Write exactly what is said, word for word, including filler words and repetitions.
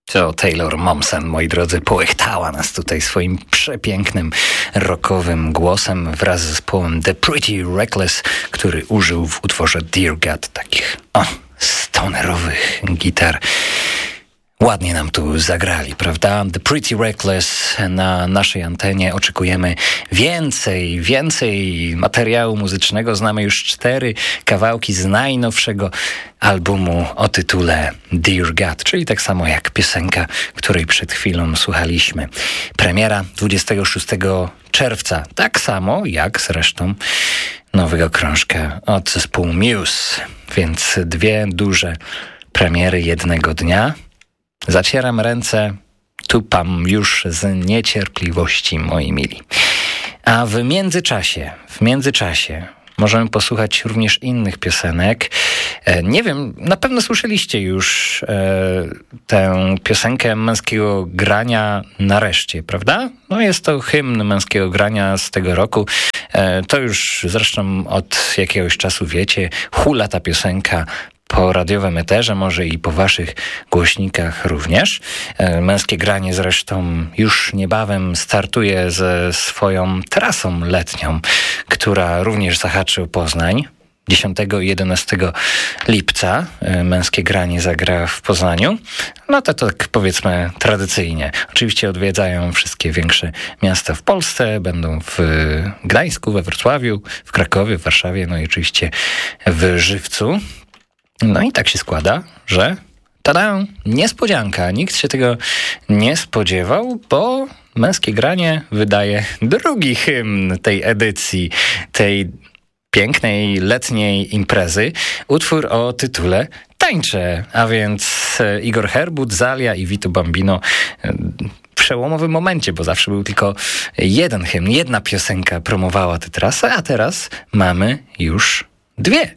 To Taylor Momsen, moi drodzy, połechtała nas tutaj swoim przepięknym, rockowym głosem wraz z zespołem The Pretty Reckless, który użył w utworze Dear God takich o, stonerowych gitar. Ładnie nam tu zagrali, prawda? The Pretty Reckless na naszej antenie. Oczekujemy więcej, więcej materiału muzycznego. Znamy już cztery kawałki z najnowszego albumu o tytule Dear God, czyli tak samo jak piosenka, której przed chwilą słuchaliśmy. Premiera dwudziestego szóstego czerwca, tak samo jak zresztą nowego krążka od zespołu Muse. Więc dwie duże premiery jednego dnia. Zacieram ręce, tupam już z niecierpliwości, moi mili. A w międzyczasie, w międzyczasie możemy posłuchać również innych piosenek. E, nie wiem, na pewno słyszeliście już e, tę piosenkę męskiego grania Nareszcie, prawda? No jest to hymn męskiego grania z tego roku. E, to już zresztą od jakiegoś czasu wiecie, hula ta piosenka po radiowym eterze, może i po waszych głośnikach również. Męskie granie zresztą już niebawem startuje ze swoją trasą letnią, która również zahaczy o Poznań. dziesiątego i jedenastego lipca Męskie granie zagra w Poznaniu. No to tak powiedzmy tradycyjnie. Oczywiście odwiedzają wszystkie większe miasta w Polsce, będą w Gdańsku, we Wrocławiu, w Krakowie, w Warszawie, no i oczywiście w Żywcu. No i tak się składa, że tada, niespodzianka. Nikt się tego nie spodziewał, bo Męskie granie wydaje drugi hymn tej edycji, tej pięknej letniej imprezy. Utwór o tytule Tańczę, a więc Igor Herbut, Zalia i Vito Bambino w przełomowym momencie, bo zawsze był tylko jeden hymn, jedna piosenka promowała tę trasę, a teraz mamy już dwie.